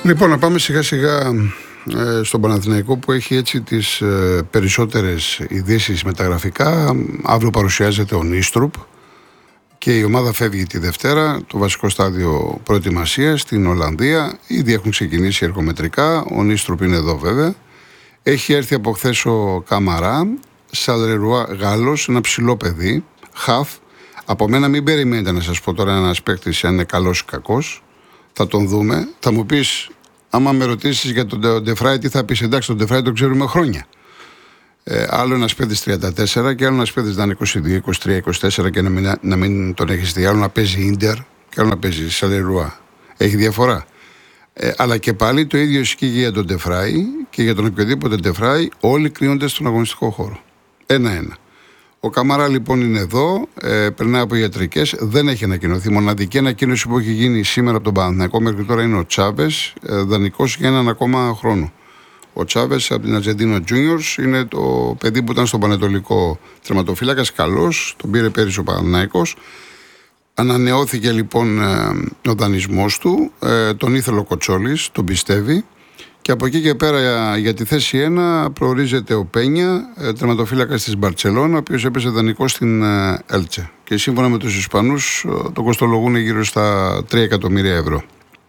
Λοιπόν, να πάμε σιγά σιγά στον Παναθηναϊκό που έχει έτσι τις περισσότερες ειδήσεις μεταγραφικά. Αύριο παρουσιάζεται ο Νίστρουπ και η ομάδα φεύγει τη Δευτέρα, το βασικό στάδιο προετοιμασίας στην Ολλανδία. Ήδη έχουν ξεκινήσει εργομετρικά, ο Νίστρουπ είναι εδώ βέβαια. Έχει έρθει από χθες ο Καμαρά, Σαλερουά Γάλλος, ένα ψηλό παιδί, χαφ. Από μένα μην περιμένετε να σας πω τώρα ένας παίκτης αν είναι καλός ή κακός. Θα τον δούμε. Θα μου πεις, άμα με ρωτήσεις για τον Ντεφράι, τι θα πεις? Εντάξει, τον Ντεφράι τον ξέρουμε χρόνια. Άλλο ένας παίδης 34 και άλλο ένας παίδης να είναι 22, 23, 24 και να μην τον έχεις δει. Άλλο να παίζει Ίντερ και άλλο να παίζει Σαλερουά. Έχει διαφορά. Αλλά και πάλι το ίδιο ισχύει για τον Ντεφράι και για τον οποιοδήποτε Ντεφράι, όλοι κρίνονται στον αγωνιστικό χώρο. Ένα-ένα. Ο Καμαρά λοιπόν είναι εδώ, περνάει από ιατρικές, δεν έχει ανακοινωθεί. Μοναδική ανακοίνωση που έχει γίνει σήμερα από τον Παναθηναϊκό μέχρι τώρα είναι ο Τσάβες, δανεικός για έναν ακόμα χρόνο. Ο Τσάβες από την Ατζεντίνο Τζούνιορς είναι το παιδί που ήταν στον Πανετολικό τερματοφύλακας, καλός, τον πήρε πέρυσι ο Παναθηναϊκός. Ανανεώθηκε λοιπόν ο δανεισμός του, τον ήθελε ο Κοτσόλης, τον πιστεύει. Και από εκεί και πέρα για τη θέση 1 προορίζεται ο Πένια, τερματοφύλακας της Μπαρτσελώνα, ο οποίος έπαιζε δανεικό στην Έλτσε. Και σύμφωνα με τους Ισπανούς τον κοστολογούν γύρω στα 3 εκατομμύρια ευρώ.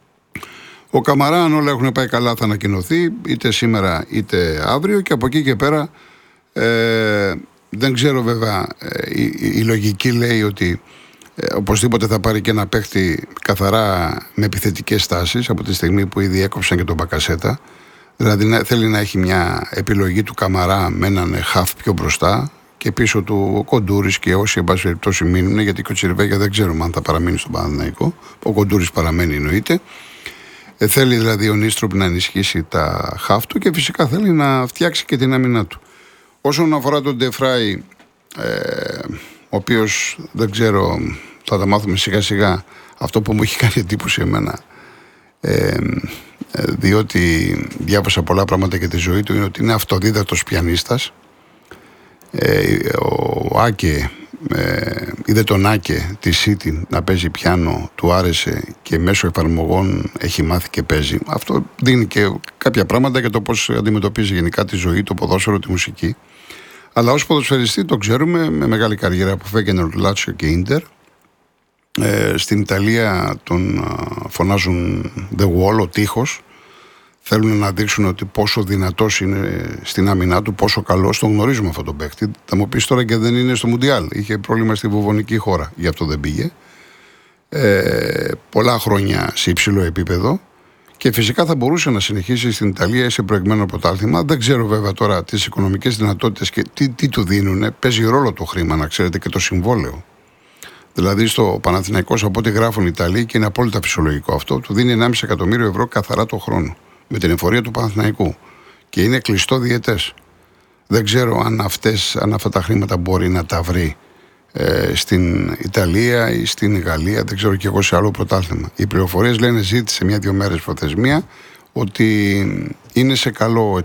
Ο Καμαρά, αν όλα έχουν πάει καλά, θα ανακοινωθεί είτε σήμερα είτε αύριο. Και από εκεί και πέρα δεν ξέρω βέβαια, η λογική λέει ότι οπωσδήποτε θα πάρει και ένα παίχτη καθαρά με επιθετικές τάσεις από τη στιγμή που ήδη έκοψαν και τον Μπακασέτα. Δηλαδή θέλει να έχει μια επιλογή του Καμαρά με έναν χαφ πιο μπροστά και πίσω του ο Κοντούρης και όσοι εν πάση περιπτώσει μείνουν, γιατί και ο Τσιρβέγια δεν ξέρουμε αν θα παραμείνει στον Παναθηναϊκό. Ο Κοντούρης παραμένει εννοείται. Θέλει δηλαδή ο Νίστρουπ να ενισχύσει τα χαφ του και φυσικά θέλει να φτιάξει και την άμυνά του. Όσον αφορά τον Ντεφράι, ο οποίος δεν ξέρω, θα τα μάθουμε σιγά σιγά. Αυτό που μου έχει κάνει εντύπωση εμένα, διότι διάβασα πολλά πράγματα για τη ζωή του, είναι ότι είναι αυτοδίδακτος πιανίστας. Ο Άκε, είδε τον Άκε τη City να παίζει πιάνο, του άρεσε και μέσω εφαρμογών έχει μάθει και παίζει. Αυτό δίνει και κάποια πράγματα για το πώς αντιμετωπίζει γενικά τη ζωή, το ποδόσφαιρο, τη μουσική. Αλλά ως ποδοσφαιριστή το ξέρουμε, με μεγάλη καριέρα που φέγγαινε Λάτσιο και Ίντερ. Στην Ιταλία τον φωνάζουν The Wall, ο τείχος. Θέλουν να δείξουν ότι πόσο δυνατός είναι στην άμυνά του, πόσο καλός. Τον γνωρίζουμε αυτόν τον παίκτη. Θα μου πεις τώρα και δεν είναι στο Μουντιάλ. Είχε πρόβλημα στη βουβονική χώρα, γι' αυτό δεν πήγε. Πολλά χρόνια σε υψηλό επίπεδο. Και φυσικά θα μπορούσε να συνεχίσει στην Ιταλία σε προηγμένο πρωτάθλημα. Δεν ξέρω βέβαια τώρα τις οικονομικές δυνατότητες και τι του δίνουν. Παίζει ρόλο το χρήμα, να ξέρετε, και το συμβόλαιο. Δηλαδή στο Παναθηναϊκός, από ό,τι γράφουν οι Ιταλοί, και είναι απόλυτα φυσιολογικό αυτό, του δίνει 1,5 εκατομμύριο ευρώ καθαρά το χρόνο με την εφορία του Παναθηναϊκού. Και είναι κλειστό διετές. Δεν ξέρω αν αυτά τα χρήματα μπορεί να τα βρει στην Ιταλία ή στην Γαλλία, δεν ξέρω και εγώ σε άλλο πρωτάθλημα. Οι πληροφορίες λένε ζήτησε 1-2 μέρες προθεσμία, ότι είναι σε καλό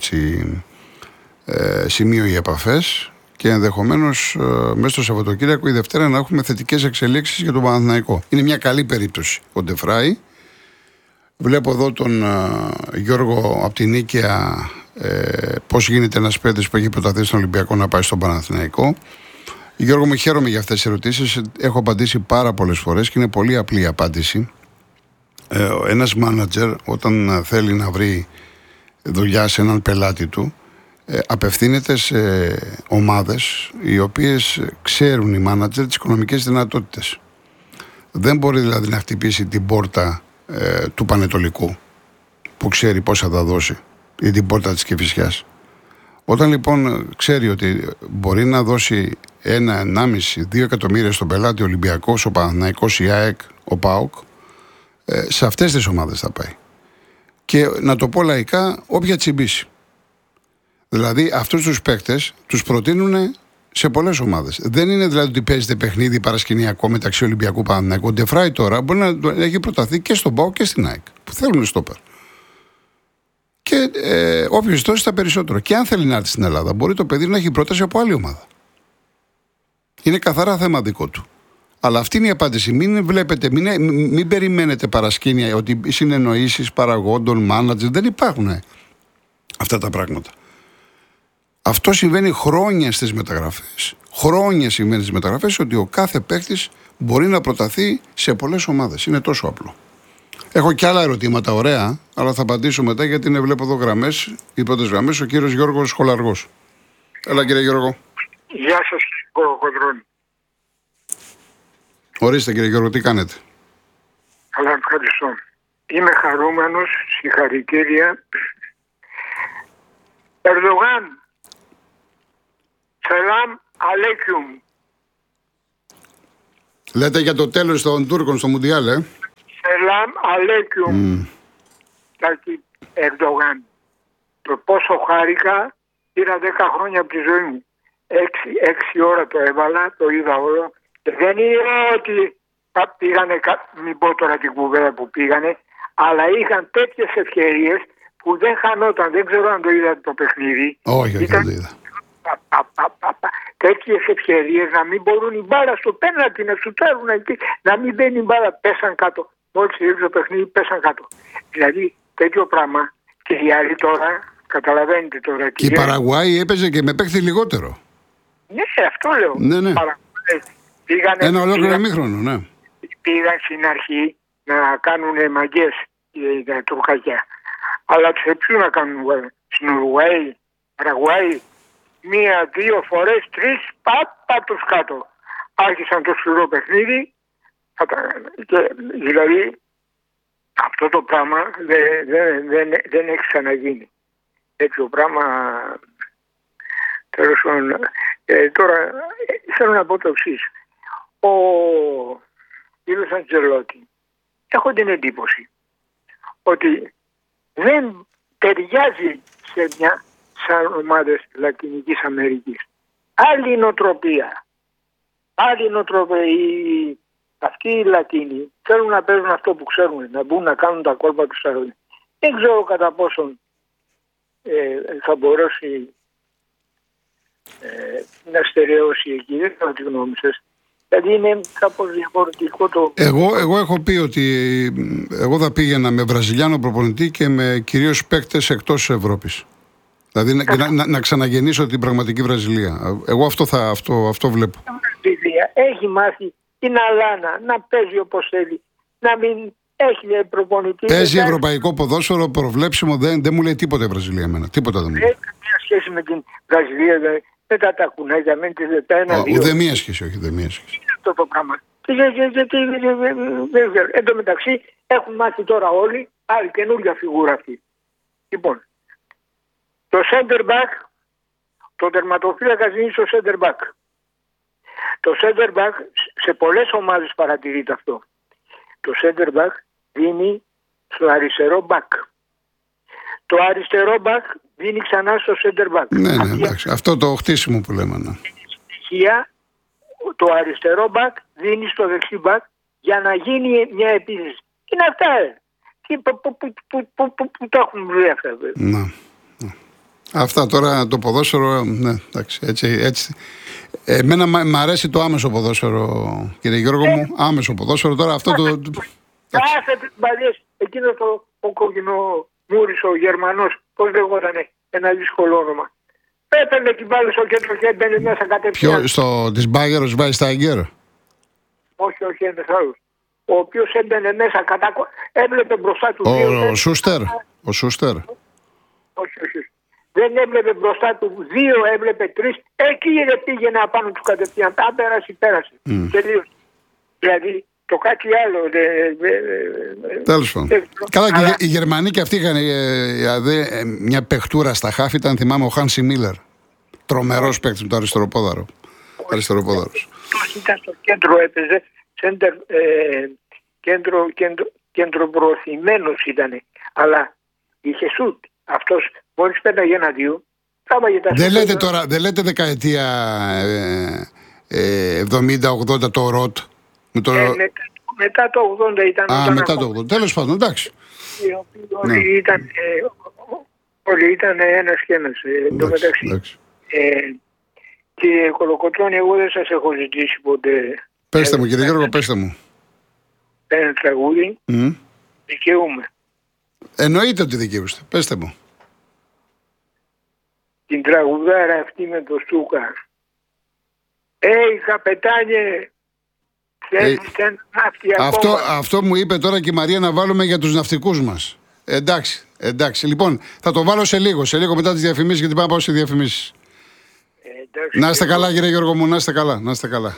σημείο οι επαφές και ενδεχομένως μέσα στο Σαββατοκύριακο ή Δευτέρα να έχουμε θετικές εξελίξεις για τον Παναθηναϊκό. Είναι μια καλή περίπτωση ο Ντεφράι. Βλέπω εδώ τον Γιώργο από την Νίκαια, πώς γίνεται ένας παίκτης που έχει προταθεί στον Ολυμπιακό να πάει στον Παναθηναϊκό. Γιώργο μου, χαίρομαι για αυτές τις ερωτήσεις. Έχω απαντήσει πάρα πολλές φορές και είναι πολύ απλή η απάντηση. Ένας μάνατζερ όταν θέλει να βρει δουλειά σε έναν πελάτη του, απευθύνεται σε ομάδες οι οποίες ξέρουν οι μάνατζερ τις οικονομικές δυνατότητες. Δεν μπορεί δηλαδή να χτυπήσει την πόρτα του Πανετολικού που ξέρει πόσα θα δώσει ή την πόρτα της Κηφισιάς. Όταν λοιπόν ξέρει ότι μπορεί να δώσει 1,5-2 εκατομμύρια στον πελάτη ο Ολυμπιακός, ο Παναθηναϊκός, η ΑΕΚ, ο ΠΑΟΚ, σε αυτές τις ομάδες θα πάει. Και να το πω λαϊκά, όποια τσιμπήσει. Δηλαδή αυτούς τους παίκτες τους προτείνουν σε πολλές ομάδες. Δεν είναι δηλαδή ότι παίζεται παιχνίδι παρασκηνιακό μεταξύ Ολυμπιακού Παναθηναϊκού. Ο Ντεφράι τώρα μπορεί να έχει προταθεί και στον ΠΑΟΚ και στην ΑΕΚ που θέλουν στόπερ. Και όποιος δώσει τα περισσότερο. Και αν θέλει να έρθει στην Ελλάδα, μπορεί το παιδί να έχει πρόταση από άλλη ομάδα. Είναι καθαρά θέμα δικό του. Αλλά αυτή είναι η απάντηση. Μην περιμένετε παρασκήνια ότι συνεννοήσεις παραγόντων, μάνατζερ. Δεν υπάρχουν αυτά τα πράγματα. Αυτό συμβαίνει χρόνια στις μεταγραφές. Χρόνια συμβαίνει στις μεταγραφές ότι ο κάθε παίκτης μπορεί να προταθεί σε πολλές ομάδες. Είναι τόσο απλό. Έχω και άλλα ερωτήματα ωραία, αλλά θα απαντήσω μετά γιατί βλέπω εδώ γραμμές, οι πρώτες γραμμές, ο κύριος Γιώργος Σχολαργός. Έλα κύριε Γιώργο. Γεια σας κύριε Κολοκοντρώνη. Ορίστε κύριε Γιώργο, τι κάνετε? Καλά, ευχαριστώ. Είμαι χαρούμενος, συγχαρητήρια. Ερδογάν, σελάμ αλέκιουμ. Λέτε για το τέλος των Τούρκων στο Μουντιάλ, Σελάμ αλέκιουμ. Τάκη Ερδογάν. Το πόσο χάρηκα, πήρα 10 χρόνια από τη ζωή μου. 6 ώρα το έβαλα, το είδα όλο. Και δεν είναι ότι πήγανε, μην πω τώρα την κουβέντα που πήγανε, αλλά είχαν τέτοιες ευκαιρίες που δεν χανόταν. Δεν ξέρω αν το είδατε το παιχνίδι. Όχι, δεν το είδα. Τέτοιες ευκαιρίες να μην μπορούν η μπάλα στο πέναλτι να σουτάρουν εκεί, να μην μπαίνει η μπάλα, πέσαν κάτω. Μόλις ήρθε το παιχνίδι, πέσαν κάτω. Δηλαδή τέτοιο πράγμα. Και οι άλλοι τώρα, καταλαβαίνετε τώρα. Και η Παραγουάη έπαιζε και με παίκτη λιγότερο. Ναι, αυτό λέω. Ναι. Ένα ολόκληρο ημίχρονο, ναι. Πήγαν στην αρχή να κάνουν μαγκές τα Τουρκάκια. Αλλά ποιους να κάνουν? Στην Ουρουγουάη, Παραγουάη, 1-2 φορές, 3, πάπα τους κάτω. Άρχισαν το σκληρό παιχνίδι. Δηλαδή αυτό το πράγμα δεν έχει ξαναγίνει. Τέτοιο πράγμα. Τέλος πάντων, τώρα θέλω να πω το εξής. Ο κύριος Αντζελότη, έχω την εντύπωση ότι δεν ταιριάζει σαν ομάδες Λατινικής Αμερικής. Άλλη νοοτροπία. Αυτοί οι Λατίνοι θέλουν να παίζουν αυτό που ξέρουν, να μπουν να κάνουν τα κόλπα τους. Δεν ξέρω κατά πόσον θα μπορέσει να στερεώσει εκεί. Δεν ξέρω τι γνώμη σας. Δηλαδή είναι κάπως διαφορετικό το... Εγώ έχω πει ότι εγώ θα πήγαινα με Βραζιλιάνο προπονητή και με κυρίως παίκτες εκτός Ευρώπης. Δηλαδή να ξαναγεννήσω την πραγματική Βραζιλία. Εγώ αυτό βλέπω. Η Βραζιλία έχει μάθει την Αλάνα να παίζει όπως θέλει. Να μην έχει προπονητή. Παίζει ευρωπαϊκό ποδόσφαιρο προβλέψιμο. Δεν μου λέει τίποτα η Βραζιλία εμένα. Τίποτα δεν μου λέει. Έχει καμία σχέση με την Βραζιλία. Μετά τα κουνάκια, με τις ένα-δύο. Ούτε μία σχέση, όχι, ούτε μία σχέση. Είναι αυτό το πράγμα. Εν τω μεταξύ έχουν μάθει τώρα όλοι άλλη καινούργια φιγούρα αυτή. Λοιπόν, το center back, το τερματοφύλακα δίνει στο center back. Το center back σε πολλές ομάδες παρατηρείται αυτό. Το center back δίνει στο αριστερό back. Το αριστερό back δίνει ξανά στο center back. Ναι, εντάξει. Αυτό το χτίσιμο που λέμε. Ναι. Στοιχεία, το αριστερό back δίνει στο δεξί back για να γίνει μια επίθεση. Είναι αυτά. Που τα έχουν βρει αυτά. Ναι. Αυτά τώρα το ποδόσφαιρο, ναι, εντάξει, έτσι. Εμένα μ' αρέσει το άμεσο ποδόσφαιρο, κύριε Γιώργο μου. Άμεσο ποδόσφαιρο τώρα αυτό το... Κάθε παλιές, εκείνο το κόκκινο Μούρης, ο Γερμανός, πώς λεγότανε, ένα δύσκολο όνομα. Έπαιρνε την μπάλα στο κέντρο και έμπαινε μέσα κατευθείαν. Της Μπάγερ, ο Σβάιστάγκερ. Όχι, ένας άλλος. Ο οποίος έμπαινε μέσα έβλεπε μπροστά του δύο. Ο Σούστερ. Όχι. Δεν έβλεπε μπροστά του δύο, έβλεπε τρεις. Εκεί πήγαινε απάνω του κατευθείαν. Αν πέρασε. Τελείωσε. Δηλαδή το κάτι άλλο. Τέλος πάντων. Καλά, και οι Γερμανοί και αυτοί είχαν μια παιχτούρα στα χάφη. Ήταν, θυμάμαι, ο Χάνσι Μίλλερ. Τρομερός παίκτης με το αριστεροπόδαρο. Αριστεροπόδαρος. Ήταν στο κέντρο, έπαιζε. Κέντρο-προωθημένος ήταν. Αλλά είχε σουτ. Αυτός μόλις πέταγε ένα-δύο. Δεν λέτε δεκαετία 70-80 το ΡΟΤ. Μετά το 80 ήταν. Μετά το 80. Τέλος πάντων, εντάξει. Όλοι ήταν ένας και ένας. Εν τω μεταξύ. Κύριε Κολοκοτρώνη, εγώ δεν σας έχω ζητήσει ποτέ. Πέστε μου, κύριε Γιώργο, πέστε μου. Ένα τραγούδι. Δικαιούμαι. Εννοείται ότι δικαιούστε. Πέστε μου. Την τραγουδάρα αυτή με το Στούκα. Καπετάνιε, θέλεις ένα ναύτη ακόμα. Αυτό μου είπε τώρα και η Μαρία να βάλουμε για τους ναυτικούς μας. Εντάξει. Λοιπόν, θα το βάλω σε λίγο μετά τις διαφημίσεις, γιατί πάω σε διαφημίσεις. Να είστε καλά, κύριε Γιώργο μου, να είστε καλά.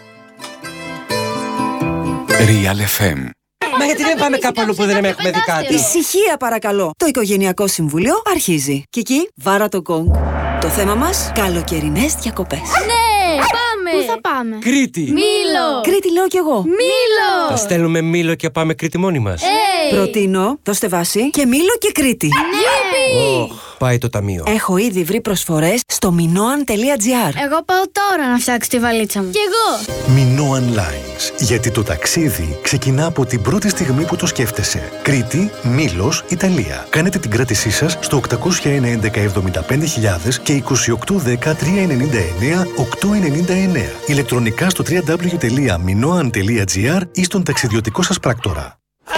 Real FM. Μα γιατί δεν πάμε κάπου αλλού που δεν έχουμε δει κάτι? Ησυχία παρακαλώ. Το Οικογενειακό Συμβούλιο αρχίζει. Κική, βάρα το γκονγκ. Το θέμα μας, καλοκαιρινές διακοπές. Ναι, πάμε! Πού θα πάμε? Κρήτη! Μήλο! Κρήτη λέω κι εγώ. Μήλο! Θα στέλνουμε Μήλο και πάμε Κρήτη μόνοι μας. Προτείνω, δώστε βάση, και Μήλο και Κρήτη. Γιουπι! Πάει το ταμείο. Έχω ήδη βρει προσφορές στο minoan.gr. Εγώ πάω τώρα να φτιάξω τη βαλίτσα μου. Κι εγώ! Minoan Lines. Γιατί το ταξίδι ξεκινά από την πρώτη στιγμή που το σκέφτεσαι. Κρήτη, Μήλος, Ιταλία. Κάνετε την κράτησή σας στο 801-1175.000 και 2810-399-899. Ηλεκτρονικά στο www.minoan.gr ή στον ταξιδιωτικό σας πράκτορα.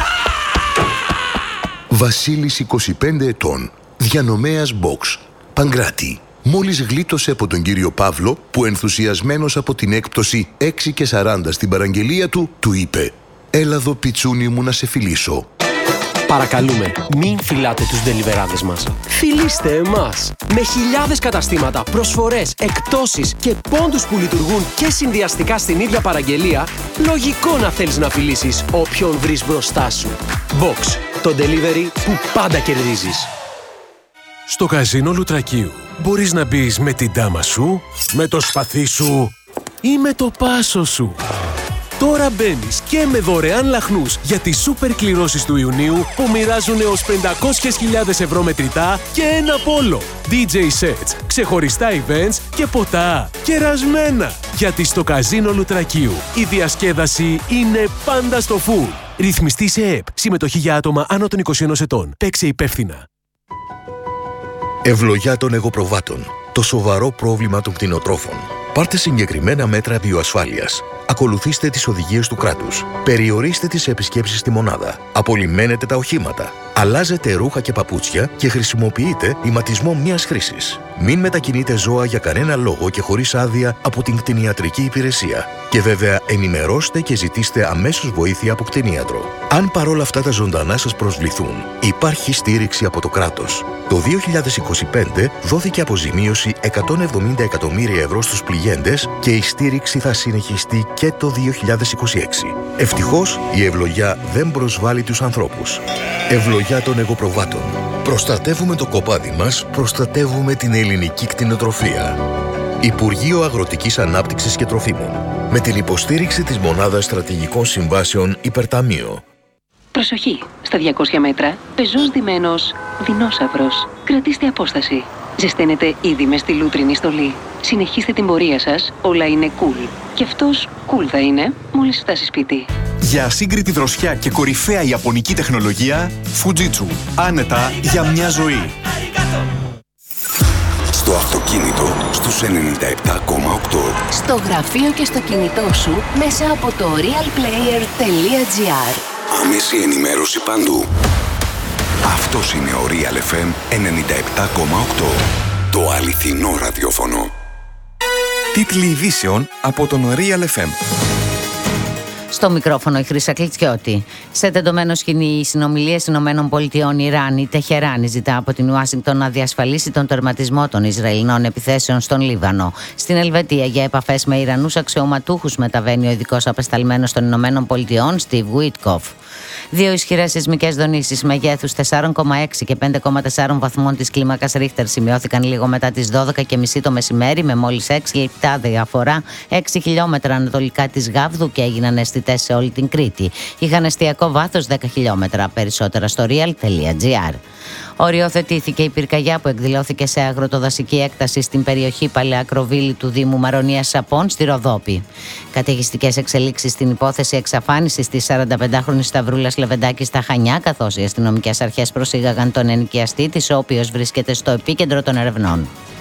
Βασίλης, 25 ετών. Διανομέας Box. Παγκράτη. Μόλις γλίτωσε από τον κύριο Παύλο, που ενθουσιασμένος από την έκπτωση 6,40 στην παραγγελία του, του είπε «Έλα εδώ, πιτσούνι μου, να σε φιλήσω». Παρακαλούμε, μην φυλάτε τους ντελιβεράδες μας. Φιλήστε εμάς. Με χιλιάδες καταστήματα, προσφορές, εκπτώσεις και πόντους που λειτουργούν και συνδυαστικά στην ίδια παραγγελία, λογικό να θέλεις να φιλήσεις όποιον βρεις μπροστά σου. Box, το delivery που πάντα κερδίζεις. Στο καζίνο Λουτρακίου μπορείς να μπεις με την τάμα σου, με το σπαθί σου ή με το πάσο σου. Τώρα μπαίνεις και με δωρεάν λαχνούς για τις σούπερ κληρώσεις του Ιουνίου που μοιράζουν έως 500.000 ευρώ μετρητά και ένα πόλο. DJ sets, ξεχωριστά events και ποτά κερασμένα. Γιατί στο καζίνο Λουτρακίου η διασκέδαση είναι πάντα στο full. Ρυθμιστή σε ΕΠ. Συμμετοχή για άτομα άνω των 21 ετών. Παίξε υπεύθυνα. Ευλογιά των εγωπροβάτων. Το σοβαρό πρόβλημα των κτηνοτρόφων. Πάρτε συγκεκριμένα μέτρα βιοασφάλειας. Ακολουθήστε τις οδηγίες του κράτους. Περιορίστε τις επισκέψεις στη μονάδα. Απολυμμένετε τα οχήματα. Αλλάζετε ρούχα και παπούτσια και χρησιμοποιείτε ηματισμό μίας χρήσης. Μην μετακινείτε ζώα για κανένα λόγο και χωρίς άδεια από την κτηνιατρική υπηρεσία. Και βέβαια ενημερώστε και ζητήστε αμέσως βοήθεια από κτηνίατρο. Αν παρόλα αυτά τα ζωντανά σας προσβληθούν, υπάρχει στήριξη από το κράτος. Το 2025 δόθηκε αποζημίωση 170 εκατομμύρια ευρώ στους πληγέντες και η στήριξη θα συνεχιστεί και το 2026. Ευτυχώς η ευλογιά δεν προσβάλλει τους ανθρώπους. Ευλογιά των εγωπροβάτων. Προστατεύουμε το κοπάδι μας, προστατεύουμε την ελληνική κτηνοτροφία. Υπουργείο Αγροτικής Ανάπτυξης και Τροφίμων. Με την υποστήριξη της Μονάδας Στρατηγικών Συμβάσεων Υπερταμείο. Προσοχή! Στα 200 μέτρα, πεζός ντυμένος δεινόσαυρος. Κρατήστε απόσταση. Ζεσταίνετε ήδη μες στη λούτρινη στολή. Συνεχίστε την πορεία σας, όλα είναι cool. Και αυτός cool θα είναι μόλις φτάσει σπίτι. Για ασύγκριτη δροσιά και κορυφαία ιαπωνική τεχνολογία, Fujitsu. Άνετα για μια ζωή. Στο αυτοκίνητο στους 97,8. Στο γραφείο και στο κινητό σου μέσα από το realplayer.gr. Άμεση ενημέρωση παντού. Αυτός είναι ο Real FM 97,8. Το αληθινό ραδιόφωνο. Τίτλοι ειδήσεων από τον Real FM. Στο μικρόφωνο η Χρύσα Κλιτσιώτη. Σε τεντωμένο σκηνή, οι συνομιλίες ΗΠΑ-Ιράν, η Τεχεράνη ζητά από την Ουάσιγκτον να διασφαλίσει τον τερματισμό των Ισραηλινών επιθέσεων στον Λίβανο. Στην Ελβετία, για επαφές με Ιρανούς αξιωματούχους μεταβαίνει ο ειδικός απεσταλμένος των ΗΠΑ, Στιβ Γουίτκοφ. Δύο ισχυρές σεισμικές δονήσεις μεγέθους 4,6 και 5,4 βαθμών της κλίμακας Ρίχτερ σημειώθηκαν λίγο μετά τις 12:30 το μεσημέρι, με μόλις 6 λεπτά διαφορά 6 χιλιόμετρα ανατολικά της Γάβδου και έγιναν αισθητές σε όλη την Κρήτη. Είχαν εστιακό βάθος 10 χιλιόμετρα. Περισσότερα στο real.gr. Οριοθετήθηκε η πυρκαγιά που εκδηλώθηκε σε αγροτοδασική έκταση στην περιοχή Παλαιακροβίλη του Δήμου Μαρονίας Σαπών στη Ροδόπη. Καταιγιστικές εξελίξεις στην υπόθεση εξαφάνισης της 45χρονης Σταυρούλας Λεβεντάκη στα Χανιά, καθώς οι αστυνομικές αρχές προσήγαγαν τον ενοικιαστή της, ο οποίος βρίσκεται στο επίκεντρο των ερευνών.